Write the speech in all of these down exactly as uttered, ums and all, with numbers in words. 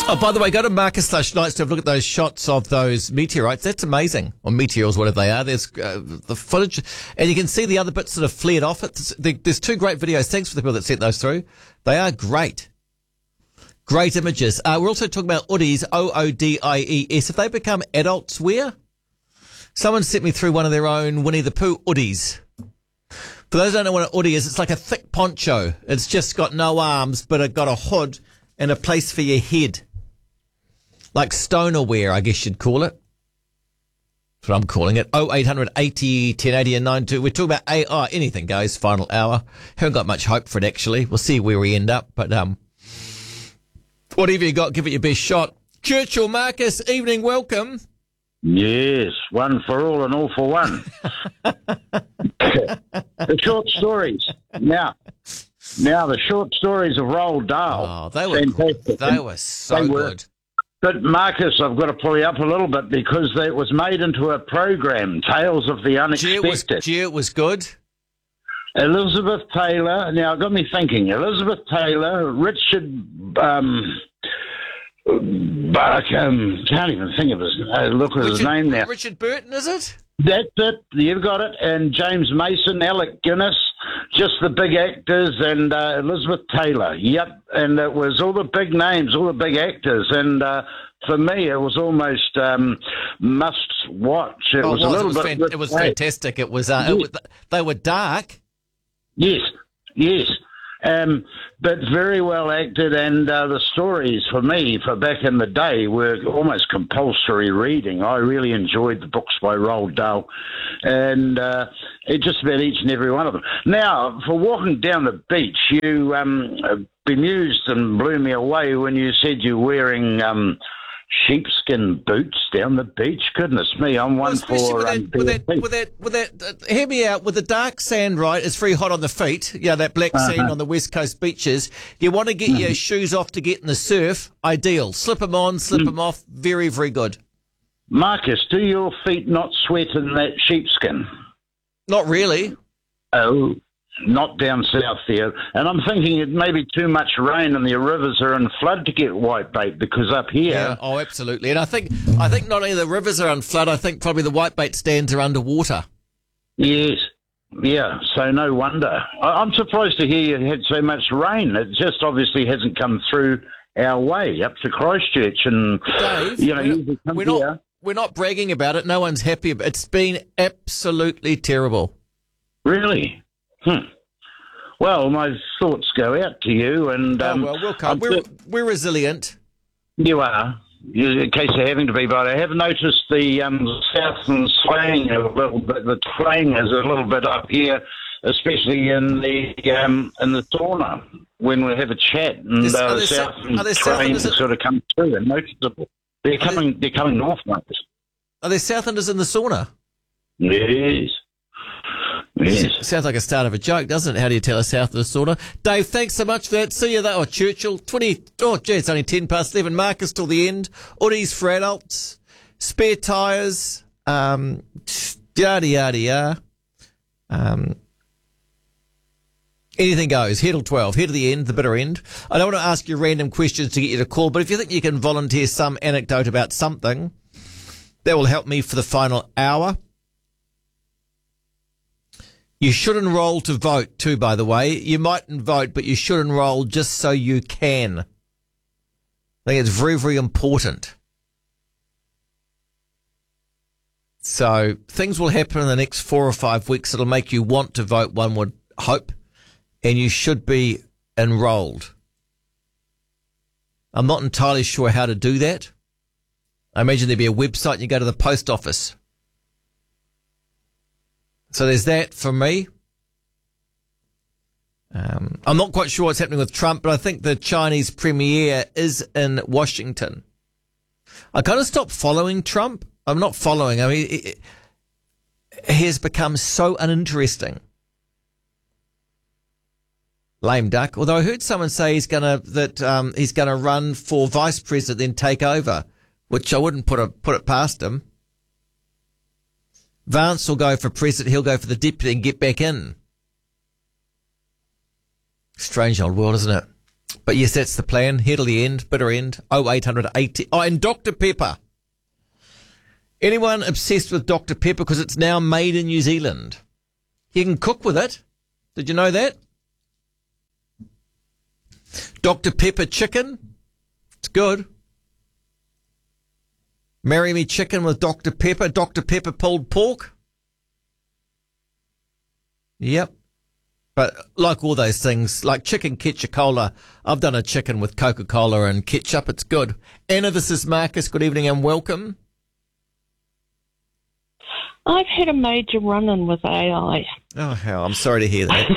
Oh, by the way, go to Marcus slash Knights to have a look at those shots of those meteorites. That's amazing. Or meteors, whatever they are. There's uh, the footage, and you can see the other bits that have flared off it. There's two great videos. Thanks for the people that sent those through. They are great. Great images. Uh, we're also talking about Oodies, O O D I E S. If they become adults, where? Someone sent me through one of their own Winnie the Pooh Oodies. For those who don't know what an Oodie is, it's like a thick poncho. It's just got no arms, but it got a hood and a place for your head. Like stoner wear, I guess you'd call it. That's what I'm calling it. oh eight hundred eighty ten eighty and nine two. We're talking about A I. Anything goes, final hour. Haven't got much hope for it, actually. We'll see where we end up. But um, whatever you got, give it your best shot. Churchill Marcus, evening, welcome. Yes, one for all and all for one. The short stories. Now, now the short stories of Roald Dahl. Oh, they were fantastic. They were so they were, good. But Marcus, I've got to pull you up a little bit because it was made into a program, Tales of the Gee, it was, Unexpected. gee, it was good. Elizabeth Taylor. Now, it got me thinking. Elizabeth Taylor, Richard. Um, but I can, can't even think of his uh, look at Richard, his name now. Richard Burton, is it? That's it. You've got it. And James Mason, Alec Guinness, just the big actors, and uh, Elizabeth Taylor. Yep. And it was all the big names, all the big actors. And uh, for me, it was almost um, must watch. It Oh, was it a was, little it was, bit. fan- it was fantastic. It was, uh, it was. They were dark. Yes, yes. Um, but very well acted, and uh, the stories for me, for back in the day, were almost compulsory reading. I really enjoyed the books by Roald Dahl, and uh, it just about each and every one of them. Now, for walking down the beach, you um, bemused and blew me away when you said you're wearing um, sheepskin boots down the beach. Goodness me, I'm one Well, especially for with um, that, with that, with that, with that, uh, hear me out, with the dark sand, right, it's very hot on the feet, yeah, that black Uh-huh. sand on the west coast beaches. You want to get your shoes off to get in the surf, ideal. Slip them on, slip them off, very, very good. Marcus, do your feet not sweat in that sheepskin? Not really. Oh, not down south there. And I'm thinking it may be too much rain and the rivers are in flood to get whitebait, because up here... Yeah, oh, absolutely. And I think, I think not only the rivers are on flood, I think probably the whitebait stands are underwater. Yes, yeah, so no wonder. I- I'm surprised to hear you had so much rain. It just obviously hasn't come through our way up to Christchurch. And, Dave, you know, we're, you come we're here... not, we're not bragging about it. No one's happy. But it's been absolutely terrible. Really? Hmm. Well, my thoughts go out to you, and um, oh, well, we'll come. I'm We're, th- we're resilient. you are. You- In case you're having to be, but I have noticed the um, southern slang a little bit. The twang is a little bit up here, especially in the um, in the sauna when we have a chat, and Is- are uh, there the sou- southern are there twang southerners- sort of come through and noticeable. They're coming. They're coming north, mate. Are there Southlanders in the sauna? Yes. Yes. Sounds like a start of a joke, doesn't it? How do you tell a South of the sauna? Dave, thanks so much for that. See you there. Oh, Churchill, twenty. Oh, gee, it's only ten past eleven. Marcus till the end. Oodies for adults. Spare tyres. Um, yada, yada, yada. Um, anything goes. Here till twelve. Here to the end, the bitter end. I don't want to ask you random questions to get you to call, but if you think you can volunteer some anecdote about something, that will help me for the final hour. You should enrol to vote too, by the way. You mightn't vote, but you should enrol just so you can. I think it's very, very important. So things will happen in the next four or five weeks that'll make you want to vote, one would hope, and you should be enrolled. I'm not entirely sure how to do that. I imagine there'd be a website and you go to the post office. So there's that for me. Um, I'm not quite sure what's happening with Trump, but I think the Chinese premier is in Washington. I kind of stopped following Trump. I'm not following. I mean, it, it, he has become so uninteresting. Lame duck. Although I heard someone say he's gonna that um, he's gonna run for vice president, then take over, which I wouldn't put a, put it past him. Vance will go for president, he'll go for the deputy and get back in. Strange old world, isn't it? But yes, that's the plan. Here till the end, bitter end. oh eight hundred eighty. Oh, and Doctor Pepper. Anyone obsessed with Doctor Pepper because it's now made in New Zealand? You can cook with it. Did you know that? Doctor Pepper chicken. It's good. Marry me chicken with Doctor Pepper. Doctor Pepper pulled pork. Yep. But like all those things, like chicken ketchup cola, I've done a chicken with Coca-Cola and ketchup. It's good. Anna, this is Marcus. Good evening and welcome. I've had a major run-in with A I. Oh, how I'm sorry to hear that.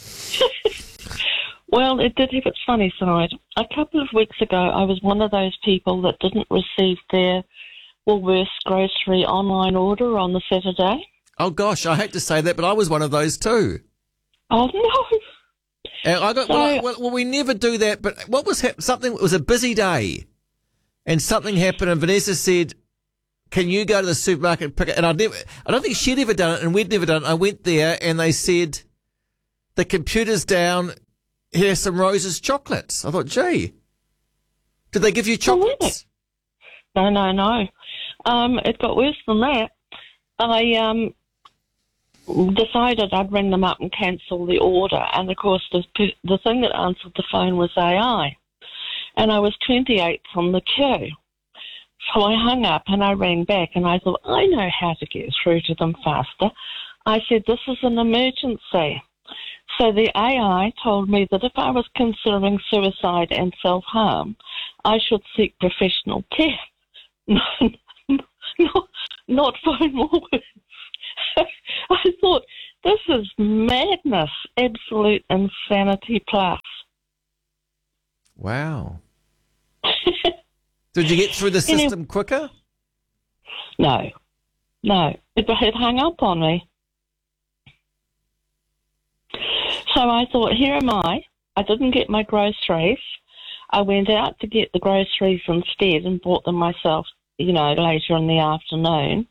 Well, it did have its funny side. A couple of weeks ago, I was one of those people that didn't receive their Woolworths grocery online order on the Saturday. Oh, gosh, I hate to say that, but I was one of those too. Oh, no. And I got, So- well, well, well, we never do that, but what was hap- something, it was a busy day, and something happened, and Vanessa said, can you go to the supermarket and pick it? And I never, I don't think she'd ever done it, and we'd never done it. I went there, and they said, the computer's down, here's some Rose's chocolates. I thought, gee, did they give you chocolates? No, no, no. Um, it got worse than that. I um, decided I'd ring them up and cancel the order. And, of course, the, the thing that answered the phone was A I. And I was twenty-eighth on the queue. So I hung up and I rang back and I thought, I know how to get through to them faster. I said, this is an emergency. So the A I told me that if I was considering suicide and self-harm, I should seek professional care. not, not phone Woolworths. I thought, this is madness, absolute insanity plus. Wow. Did you get through the system Anyway, quicker? No, no, it had hung up on me. So I thought, here am I. I didn't get my groceries. I went out to get the groceries instead and bought them myself, you know, later in the afternoon.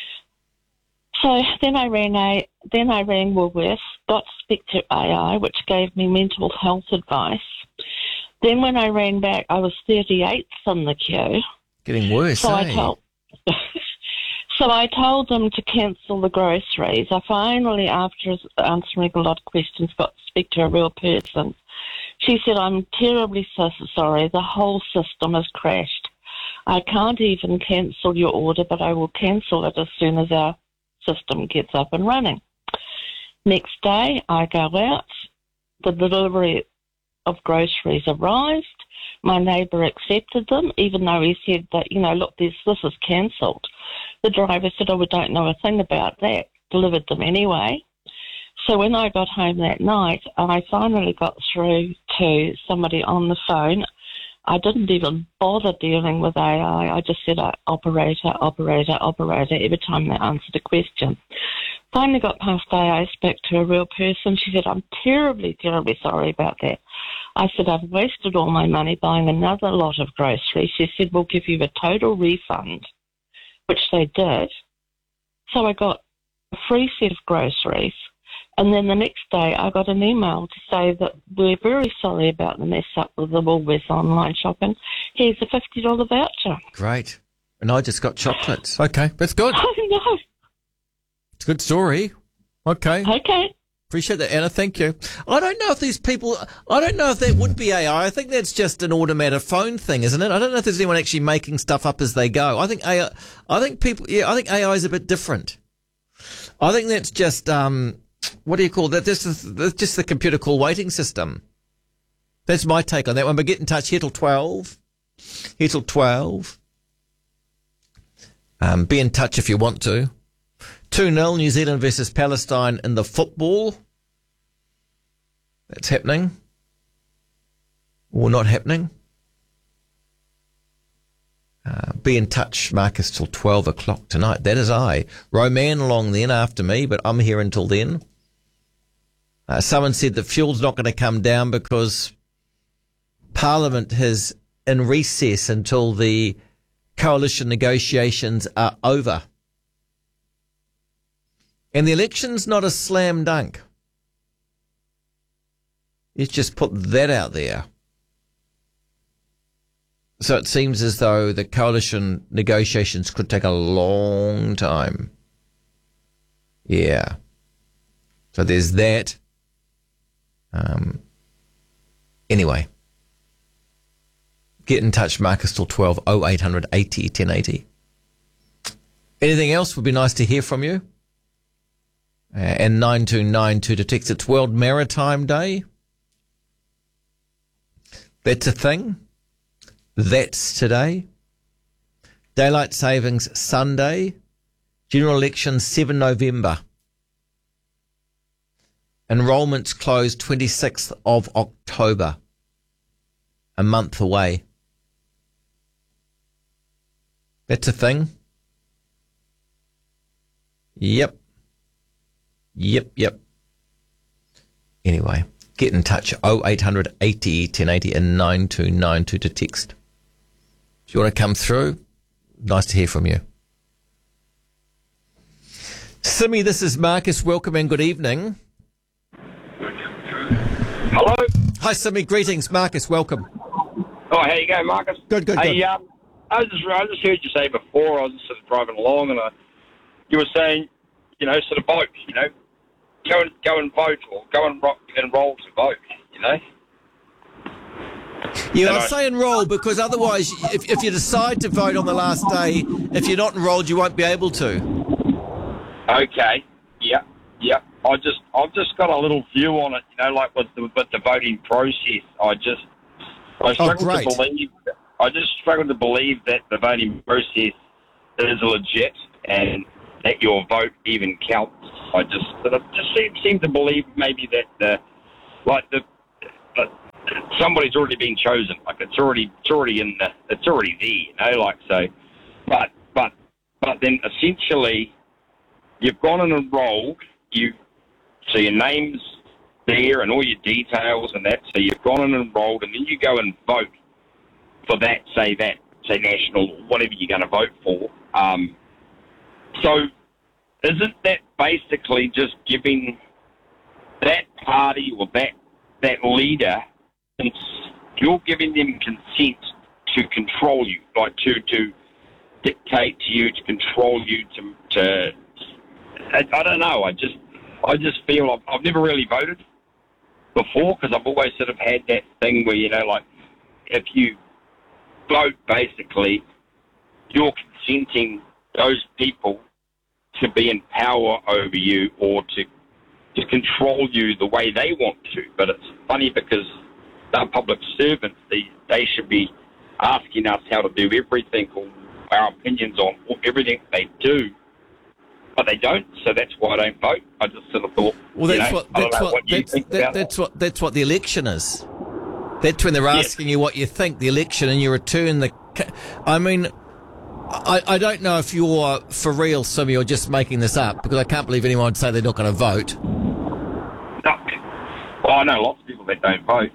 So then I rang a, then I rang Woolworths, got to speak to A I, which gave me mental health advice. Then when I ran back, I was thirty-eighth on the queue. Getting worse, So eh? I told, so I told them to cancel the groceries. I finally, after answering a lot of questions, got to speak to a real person. She said, I'm terribly so sorry. The whole system has crashed. I can't even cancel your order, but I will cancel it as soon as our system gets up and running. Next day, I go out. The delivery of groceries arrived. My neighbour accepted them, even though he said that, you know, look, this, this is cancelled. The driver said, oh, we don't know a thing about that. Delivered them anyway. So when I got home that night, I finally got through to somebody on the phone. I didn't even bother dealing with A I. I just said, uh, operator, operator, operator, every time they answered a question. Finally got past A I, spoke to a real person. She said, I'm terribly, terribly sorry about that. I said, I've wasted all my money buying another lot of groceries. She said, we'll give you a total refund, which they did. So I got a free set of groceries. And then the next day I got an email to say that we're very sorry about the mess up with the Woolworths online shopping. Here's a fifty dollars voucher. Great. And I just got chocolates. Okay, that's good. Oh, no. It's a good story. Okay. Okay. Appreciate that, Anna. Thank you. I don't know if these people, I don't know if that would be A I. I think that's just an automated phone thing, isn't it? I don't know if there's anyone actually making stuff up as they go. I think A I, I think people, yeah, I think A I is a bit different. I think that's just, um, what do you call that? This is that's just the computer call waiting system. That's my take on that one. But get in touch here till twelve. Here till twelve. Um, be in touch if you want to. two nil New Zealand versus Palestine in the football. That's happening. Or not happening. Uh, be in touch, Marcus, till twelve o'clock tonight. That is I. Roman along then after me, but I'm here until then. Uh, someone said that fuel's not going to come down because Parliament is in recess until the coalition negotiations are over. And the election's not a slam dunk. Let's just put that out there. So it seems as though the coalition negotiations could take a long time. Yeah. So there's that. Um. Anyway. Get in touch, Marcus, till twelve, oh eight hundred eighty ten eighty. Anything else would be nice to hear from you. Uh, and nine two nine two to text. It's World Maritime Day. That's a thing. That's today. Daylight Savings Sunday. General election seventh November. Enrolments close twenty-sixth of October. A month away. That's a thing. Yep. Yep, yep. Anyway, get in touch. oh eight hundred eighty ten eighty and nine two nine two to text. If you want to come through, nice to hear from you. Simi, this is Marcus. Welcome and good evening. Hello. Hi, Simi. Greetings. Marcus, welcome. Oh, how you going, Marcus? Good, good, hey, good. Um, I just I just heard you say before. I was just sort of driving along, and I, you were saying, you know, sort of vote. You know, go and go and vote, or go and ro- enroll to vote. You know. Yeah, And I'll I- say enrol because otherwise, if, if you decide to vote on the last day, if you're not enrolled, you won't be able to. Okay. Yeah. Yeah. I just I've just got a little view on it. You know, like with the with the voting process. I just I struggle great. to believe. I just struggle to believe that the voting process is legit and that your vote even counts. I just sort of just seem, seem to believe maybe that the like the, the somebody's already been chosen. Like it's already it's already in the it's already there. You know, like so. But but but then essentially, you've gone and enrolled. You so your name's there and all your details and that. So you've gone and enrolled, and then you go and vote for that. Say that say national, whatever you're going to vote for. Um, so isn't that basically just giving that party or that that leader, you're giving them consent to control you, like to to dictate to you, to control you, to to I, I don't know. I just I just feel I've, I've never really voted before because I've always sort of had that thing where, you know, like if you vote, basically you're consenting those people to be in power over you or to to control you the way they want to. But it's funny because they're public servants. They, they should be asking us how to do everything or our opinions on everything they do. But they don't, so that's why I don't vote. I just sort of thought, Well, you that's know, what I don't that's know what, what you that's, think that, about that's that. what that's what the election is. That's when they're Yes. asking you what you think. The election, and you return the. ca- I mean, I, I don't know if you're for real, Simi, or just making this up because I can't believe anyone would say they're not going to vote. No. Well, I know lots of people that don't vote.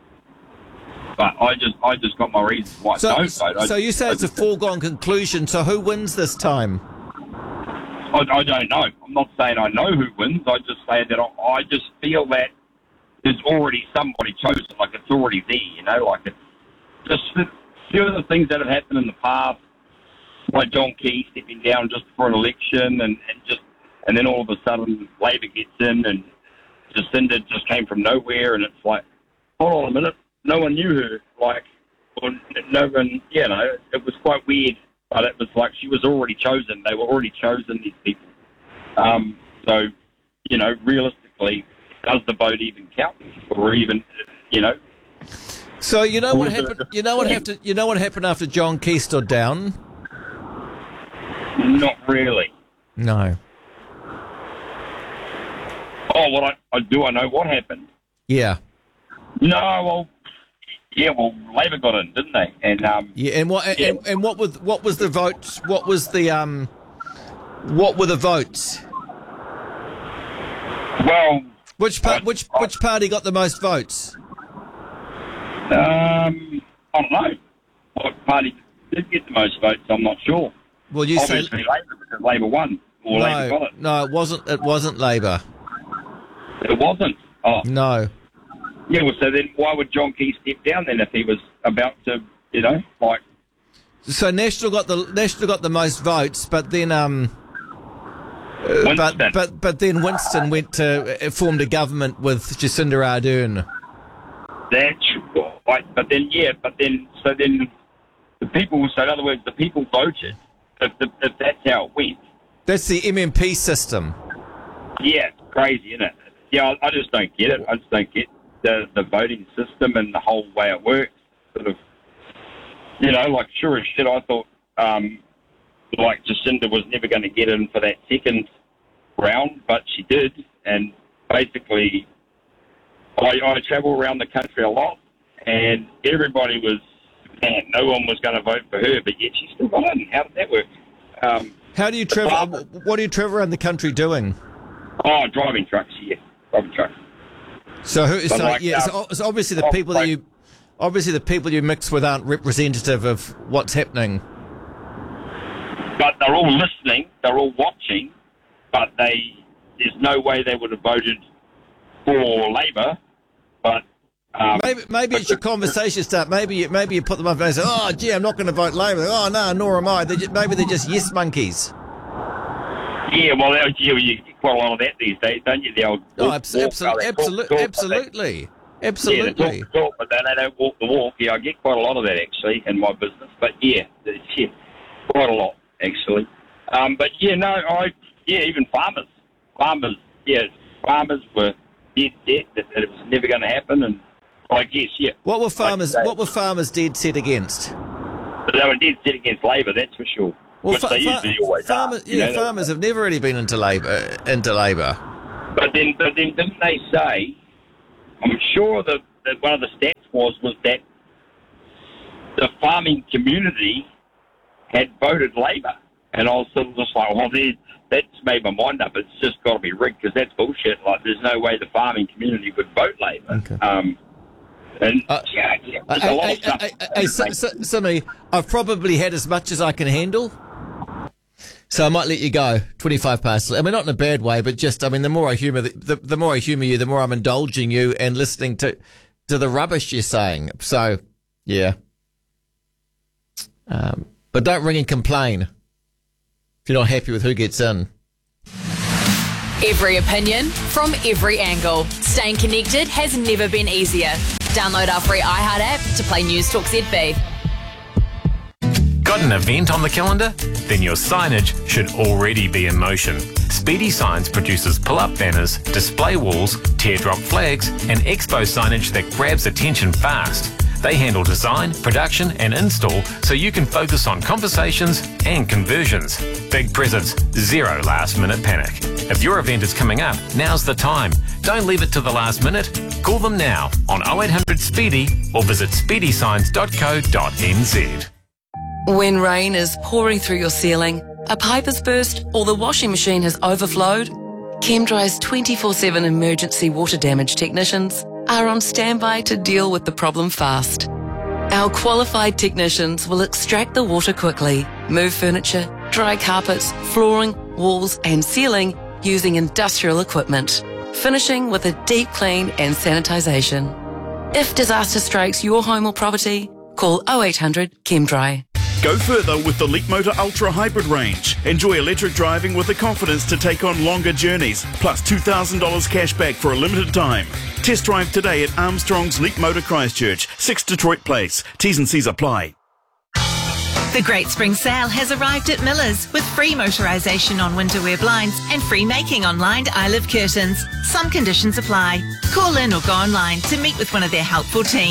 But I just I just got my reasons why So, I don't vote. I so you say I it's a just- foregone conclusion. So who wins this time? I, I don't know. I'm not saying I know who wins. I just say that I, I just feel that there's already somebody chosen. Like it's already there, you know. Like it's just a few of the things that have happened in the past, like John Key stepping down just for an election, and, and just and then all of a sudden Labor gets in, and Jacinda just came from nowhere, and it's like, hold on a minute, no one knew her. Like, or no one, you know, it was quite weird. But it was like she was already chosen. They were already chosen, these people. Um, so, you know, realistically, does the vote even count? Or even, you know? So you know what Who's the- happened. You know what happened. You know what happened after John Key stood down. Not really. No. Oh, what I, I do I know what happened? Yeah. No, well, yeah, well, Labor got in, didn't they? And um, Yeah. And what? Yeah. And, and what was what was the votes? What was the um? What were the votes? well, Which pa- Uh, which which party got the most votes? um, I don't know what party did get the most votes. I'm not sure. Well, you say Obviously, Labor because Labor won or Labor got no. it. No, it wasn't. It wasn't Labor. It wasn't. Oh, No. yeah. Well, so then why would John Key step down then if he was about to You know, like. So National got the National got the most votes, but then um, uh, but but but then Winston went to uh, formed a government with Jacinda Ardern. That's right. But then yeah, but then so then the people. So in other words, the people voted. If, the, if that's how it went. That's the M M P system. Yeah, it's crazy, isn't it? Yeah, I, I just don't get it. I just don't get the the voting system and the whole way it works. Sort of. You know, like, sure as shit, I thought, um, like, Jacinda was never going to get in for that second round, but she did. And basically, I, I travel around the country a lot, and everybody was, man, no one was going to vote for her, but yet she still got in. How did that work? Um, How do you travel? What do you travel around the country doing? Oh, driving trucks, yeah. Driving trucks. So, who, so like, yeah, um, so, so obviously the people that you... Obviously, the people you mix with aren't representative of what's happening. But they're all listening, they're all watching, but they there's no way they would have voted for Labor. But um, maybe maybe it's your conversation start. Maybe you, maybe you put them up and say, "Oh, gee, I'm not going to vote Labor." Oh no, nor am I. They're just, maybe they're just yes monkeys. Yeah, well, you, you get quite a lot of that these days, don't you? The old oh, walk, absolutely, walk, absolutely, talk, absolutely. talk, Absolutely. Yeah, they talk, talk, but they don't walk the walk. Yeah, I get quite a lot of that, actually, in my business. But, yeah, yeah quite a lot, actually. Um, but, yeah, no, I, yeah, even farmers. Farmers, yeah, farmers were dead set that, that it was never going to happen. And I guess, yeah. What were farmers, like what were farmers dead set against? But they were dead set against Labor, that's for sure. Well, which fa- they usually fa- always farmers, are. Yeah, know, farmers have never really been into Labor. Into Labor. But then, but then didn't they say... I'm sure that, that one of the stats was was that the farming community had voted Labor. And I was sort of just like, well, that's made my mind up. It's just got to be rigged because that's bullshit. Like, there's no way the farming community would vote Labor. Okay. Um, and, uh, yeah, yeah there's a lot of stuff. Hey, Simi, I've probably had as much as I can handle. So I might let you go, twenty-five past. I mean, not in a bad way, but just, I mean, the more I humour, the, the, the more I humour you, the more I'm indulging you and listening to, to the rubbish you're saying. So, yeah. Um, but don't ring and complain if you're not happy with who gets in. Every opinion from every angle. Staying connected has never been easier. Download our free iHeart app to play News Talk Z B. Got an event on the calendar? Then your signage should already be in motion. Speedy Signs produces pull-up banners, display walls, teardrop flags, and expo signage that grabs attention fast. They handle design, production, and install so you can focus on conversations and conversions. Big presents, zero last-minute panic. If your event is coming up, now's the time. Don't leave it to the last minute. Call them now on oh eight hundred SPEEDY or visit speedy signs dot co dot n z. When rain is pouring through your ceiling, a pipe has burst, or the washing machine has overflowed, ChemDry's twenty-four seven emergency water damage technicians are on standby to deal with the problem fast. Our qualified technicians will extract the water quickly, move furniture, dry carpets, flooring, walls and ceiling using industrial equipment, finishing with a deep clean and sanitisation. If disaster strikes your home or property, call oh eight hundred ChemDry. Go further with the Leapmotor Ultra Hybrid range. Enjoy electric driving with the confidence to take on longer journeys, plus two thousand dollars cash back for a limited time. Test drive today at Armstrong's Leapmotor Christchurch, six Detroit Place. T's and C's apply. The Great Spring Sale has arrived at Miller's with free motorisation on winter wear blinds and free making on lined I Live curtains. Some conditions apply. Call in or go online to meet with one of their helpful team.